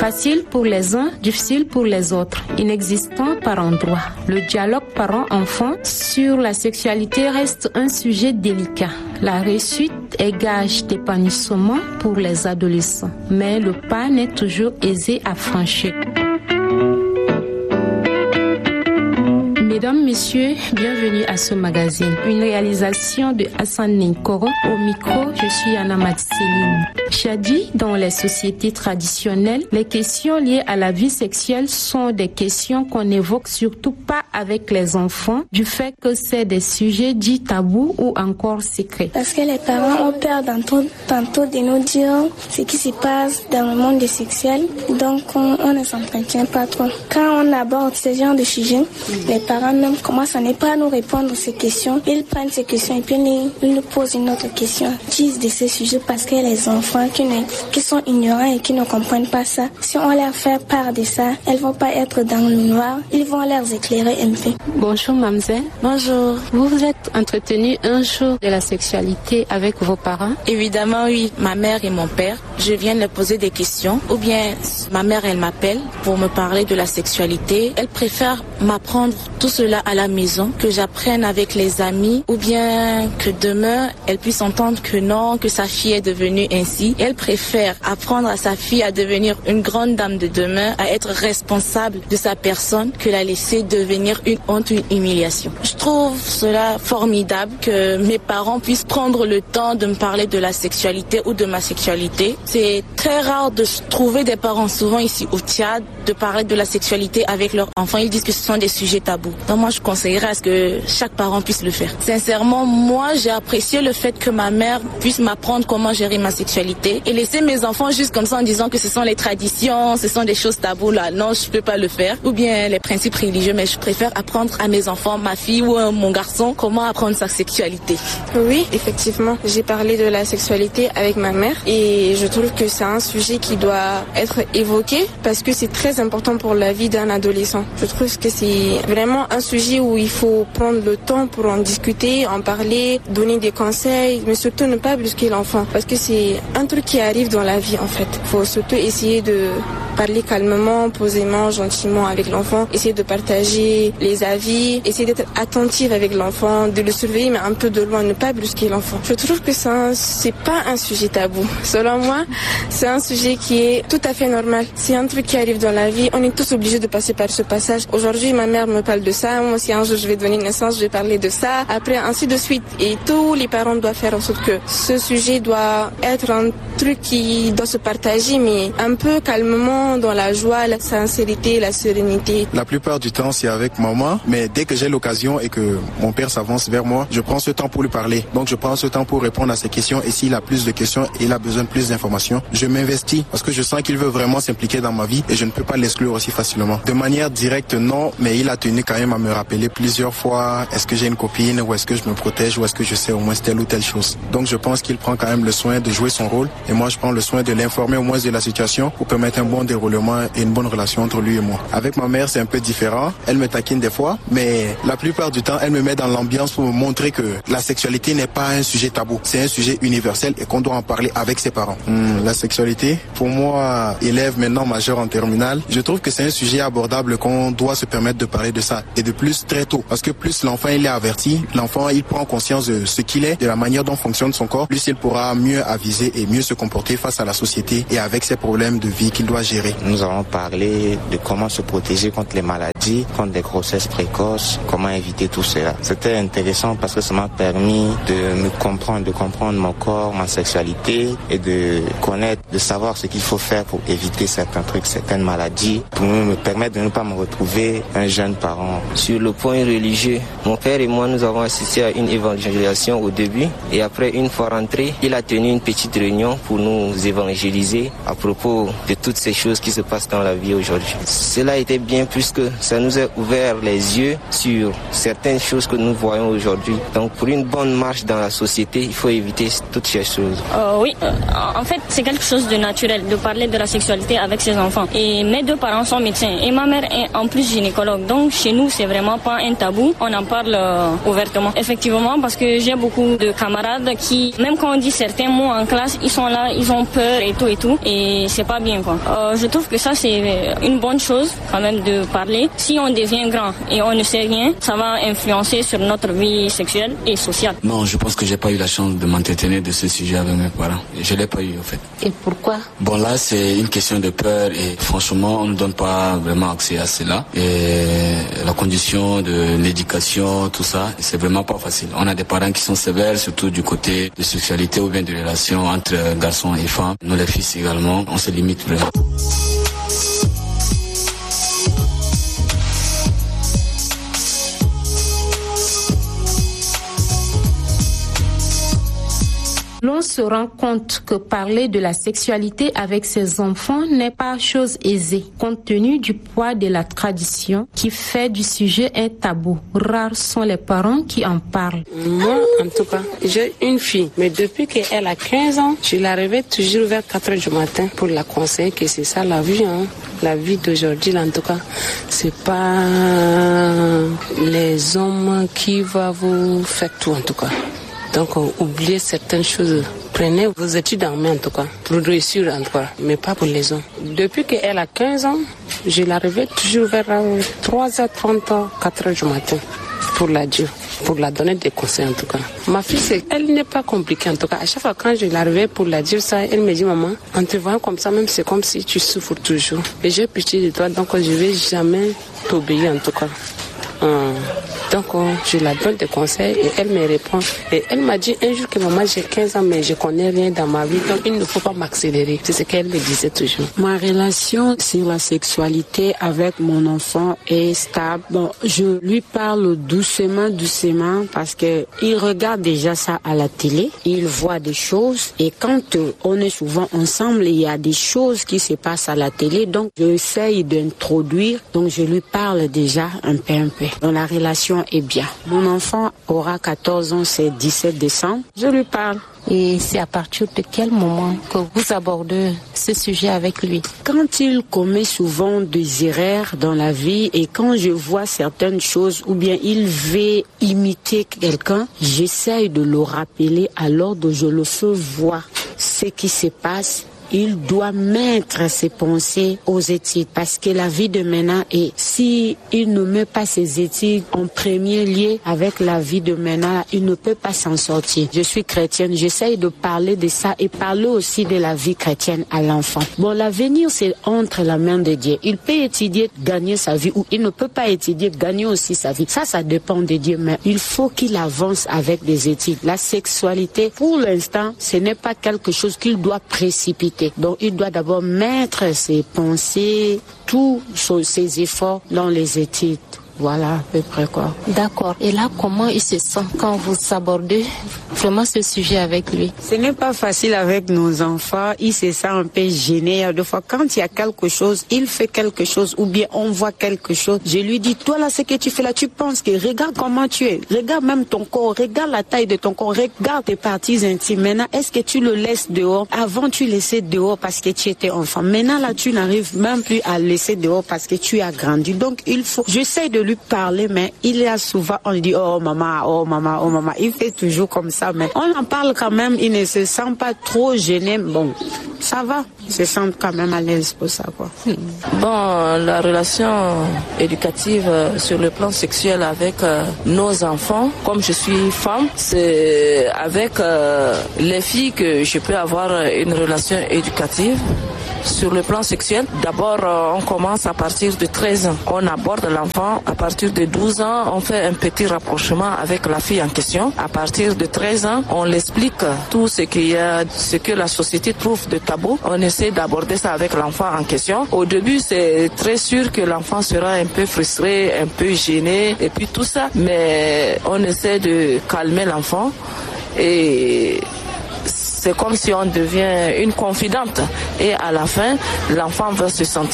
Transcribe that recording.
Facile pour les uns, difficile pour les autres, inexistant par endroits. Le dialogue parents-enfants sur la sexualité reste un sujet délicat. La réussite est gage d'épanouissement pour les adolescents, mais le pas n'est toujours aisé à franchir. Mesdames, Messieurs, bienvenue à ce magazine. Une réalisation de Hassan Ninkoro. Au micro, je suis Anna Matseline. Chadi, dans les sociétés traditionnelles, les questions liées à la vie sexuelle sont des questions qu'on n'évoque surtout pas avec les enfants, du fait que c'est des sujets dits tabous ou encore secrets. Parce que les parents ont peur tantôt de nous dire ce qui se passe dans le monde sexuel, donc on ne s'entretient pas trop. Quand on aborde ce genre de sujets, les parents même commencent à ne pas nous répondre à ces questions. Ils prennent ces questions et puis ils nous posent une autre question. Ils disent de ces sujets parce que les enfants qui sont ignorants et qui ne comprennent pas ça, si on leur fait part de ça, elles vont pas être dans le noir, ils vont leur éclairer un peu. Bonjour mademoiselle. Bonjour. Vous vous êtes entretenue un jour de la sexualité avec vos parents? Évidemment oui, ma mère et mon père. Je viens de leur poser des questions ou bien ma mère elle m'appelle pour me parler de la sexualité. Elle préfère m'apprendre tout cela à la maison, que j'apprenne avec les amis ou bien que demain elle puisse entendre que non, que sa fille est devenue ainsi. Elle préfère apprendre à sa fille à devenir une grande dame de demain, à être responsable de sa personne, que la laisser devenir une honte, une humiliation. Je trouve cela formidable que mes parents puissent prendre le temps de me parler de la sexualité ou de ma sexualité. C'est très rare de trouver des parents, souvent ici au Tchad, de parler de la sexualité avec leurs enfants. Ils disent que ce sont des sujets tabous. Donc moi, je conseillerais à ce que chaque parent puisse le faire. Sincèrement, moi, j'ai apprécié le fait que ma mère puisse m'apprendre comment gérer ma sexualité et laisser mes enfants juste comme ça en disant que ce sont les traditions, ce sont des choses tabous là. Non, je peux pas le faire. Ou bien les principes religieux, mais je préfère apprendre à mes enfants, ma fille ou mon garçon, comment apprendre sa sexualité. Oui, effectivement, j'ai parlé de la sexualité avec ma mère et je trouve que c'est un sujet qui doit être évoqué parce que c'est très important pour la vie d'un adolescent. Je trouve que c'est vraiment un sujet où il faut prendre le temps pour en discuter, en parler, donner des conseils, mais surtout ne pas brusquer l'enfant parce que c'est un truc qui arrive dans la vie en fait. Il faut surtout essayer de parler calmement, posément, gentiment avec l'enfant, essayer de partager les avis, essayer d'être attentive avec l'enfant, de le surveiller mais un peu de loin, ne pas brusquer l'enfant. Je trouve que c'est pas un sujet tabou. Selon moi, c'est un sujet qui est tout à fait normal. C'est un truc qui arrive dans la vie. On est tous obligés de passer par ce passage. Aujourd'hui, ma mère me parle de ça. Moi aussi, un jour, je vais donner naissance, je vais parler de ça. Après, ainsi de suite. Et tous les parents doivent faire en sorte que ce sujet doit être un truc qui doit se partager, mais un peu calmement, dans la joie, la sincérité, la sérénité. La plupart du temps, c'est avec maman. Mais dès que j'ai l'occasion et que mon père s'avance vers moi, je prends ce temps pour lui parler. Donc, je prends ce temps pour répondre à ses questions. Et s'il a plus de questions et il a besoin de plus d'informations, je m'investis parce que je sens qu'il veut vraiment s'impliquer dans ma vie et je ne peux pas l'exclure aussi facilement. De manière directe, non, mais il a tenu quand même à me rappeler plusieurs fois est-ce que j'ai une copine ou est-ce que je me protège ou est-ce que je sais au moins telle ou telle chose. Donc je pense qu'il prend quand même le soin de jouer son rôle et moi je prends le soin de l'informer au moins de la situation pour permettre un bon déroulement et une bonne relation entre lui et moi. Avec ma mère c'est un peu différent, elle me taquine des fois, mais la plupart du temps elle me met dans l'ambiance pour me montrer que la sexualité n'est pas un sujet tabou, c'est un sujet universel et qu'on doit en parler avec ses parents. La sexualité, pour moi, élève maintenant majeur en terminale, je trouve que c'est un sujet abordable qu'on doit se permettre de parler de ça et de plus très tôt parce que plus l'enfant il est averti, l'enfant il prend conscience de ce qu'il est, de la manière dont fonctionne son corps, plus il pourra mieux aviser et mieux se comporter face à la société et avec ses problèmes de vie qu'il doit gérer. Nous allons parler de comment se protéger contre les maladies, contre les grossesses précoces, comment éviter tout cela. C'était intéressant parce que ça m'a permis de me comprendre, de comprendre mon corps, ma sexualité et de connaître, de savoir ce qu'il faut faire pour éviter certains trucs, certaines maladies, pour me permettre de ne pas me retrouver un jeune parent. Sur le point religieux, mon père et moi nous avons assisté à une évangélisation au début et après une fois rentré, il a tenu une petite réunion pour nous évangéliser à propos de toutes ces choses qui se passent dans la vie aujourd'hui. Cela était bien puisque ça nous a ouvert les yeux sur certaines choses que nous voyons aujourd'hui. Donc pour une bonne marche dans la société, il faut éviter toutes ces choses. Oui, en fait c'est quelque chose de naturel de parler de la sexualité avec ses enfants. Et mes deux parents sont médecins et ma mère est en plus gynécologue. Donc chez nous c'est vraiment pas un tabou, on en parle ouvertement. Effectivement parce que j'ai beaucoup de camarades qui, même quand on dit certains mots en classe, ils sont là, ils ont peur et tout et c'est pas bien quoi. je trouve que ça c'est une bonne chose quand même de parler. Si on devient grand et on ne sait rien, ça va influencer sur notre vie sexuelle et sociale. Non, je pense que j'ai pas eu la chance de m'entretenir de ce sujet avec mes parents. Je l'ai pas eu en fait. Et pourquoi? Bon là c'est une question de peur et franchement on ne donne pas vraiment accès à cela. Et la condition de l'éducation, tout ça, c'est vraiment pas facile. On a des parents qui sont sévères, surtout du côté de sexualité ou bien de relations entre garçons et femmes. Nous les fils également, on se limite vraiment. L'on se rend compte que parler de la sexualité avec ses enfants n'est pas chose aisée, compte tenu du poids de la tradition qui fait du sujet un tabou. Rares sont les parents qui en parlent. Moi, en tout cas, j'ai une fille, mais depuis qu'elle a 15 ans, je la réveille toujours vers 4 h du matin pour la conseiller que c'est ça la vie, hein. La vie d'aujourd'hui, en tout cas, c'est pas les hommes qui vont vous faire tout, en tout cas. Donc, oubliez certaines choses. Prenez vos études en main, en tout cas, pour réussir, en tout cas, mais pas pour les hommes. Depuis qu'elle a 15 ans, je la réveille toujours vers 3h30, 4h du matin pour la dire, pour la donner des conseils, en tout cas. Ma fille, elle n'est pas compliquée, en tout cas. À chaque fois, quand je la réveille pour la dire ça, elle me dit, maman, en te voyant comme ça, même c'est comme si tu souffres toujours. Et j'ai pitié de toi, donc je ne vais jamais t'obéir, en tout cas. Donc je la donne des conseils et elle me répond. Et elle m'a dit un jour que maman j'ai 15 ans mais je connais rien dans ma vie, donc il ne faut pas m'accélérer. C'est ce qu'elle me disait toujours. Ma relation sur la sexualité avec mon enfant est stable. Bon, je lui parle doucement parce que il regarde déjà ça à la télé, il voit des choses et quand on est souvent ensemble, il y a des choses qui se passent à la télé, donc j'essaye d'introduire, donc je lui parle déjà un peu. Donc la relation est bien. Mon enfant aura 14 ans, c'est 17 décembre. Je lui parle. Et c'est à partir de quel moment que vous abordez ce sujet avec lui? Quand il commet souvent des erreurs dans la vie et quand je vois certaines choses ou bien il veut imiter quelqu'un, j'essaye de le rappeler alors que je le fais voir ce qui se passe. Il doit mettre ses pensées aux études parce que la vie de maintenant est, si il ne met pas ses études en premier lieu avec la vie de maintenant, il ne peut pas s'en sortir. Je suis chrétienne, j'essaye de parler de ça et parler aussi de la vie chrétienne à l'enfant. Bon, l'avenir c'est entre la main de Dieu. Il peut étudier, gagner sa vie ou il ne peut pas étudier, gagner aussi sa vie. Ça dépend de Dieu, mais il faut qu'il avance avec des études. La sexualité, pour l'instant, ce n'est pas quelque chose qu'il doit précipiter. Donc, il doit d'abord mettre ses pensées, tous ses efforts dans les études. Voilà, à peu près quoi. D'accord. Et là, comment il se sent quand vous abordez vraiment ce sujet avec lui? Ce n'est pas facile avec nos enfants. Il se sent un peu gêné. Des fois, quand il y a quelque chose, il fait quelque chose ou bien on voit quelque chose. Je lui dis, toi là, ce que tu fais là, tu penses que regarde comment tu es. Regarde même ton corps. Regarde la taille de ton corps. Regarde tes parties intimes. Maintenant, est-ce que tu le laisses dehors? Avant, tu laissais dehors parce que tu étais enfant. Maintenant, là, tu n'arrives même plus à laisser dehors parce que tu as grandi. Donc, j'essaie de lui parler, mais il y a souvent, on lui dit, oh maman, oh maman, oh maman. Il fait toujours comme ça, mais on en parle quand même. Il ne se sent pas trop gêné. Bon, ça va. Il se sent quand même à l'aise pour ça, quoi. Bon, la relation éducative sur le plan sexuel avec nos enfants, comme je suis femme, c'est avec les filles que je peux avoir une relation éducative. Sur le plan sexuel, d'abord, on commence à partir de 13 ans. On aborde l'enfant à partir de 12 ans. On fait un petit rapprochement avec la fille en question. À partir de 13 ans, on l'explique tout ce que la société trouve de tabou. On essaie d'aborder ça avec l'enfant en question. Au début, c'est très sûr que l'enfant sera un peu frustré, un peu gêné, et puis tout ça. Mais on essaie de calmer l'enfant et c'est comme si on devient une confidente et à la fin, l'enfant va se sentir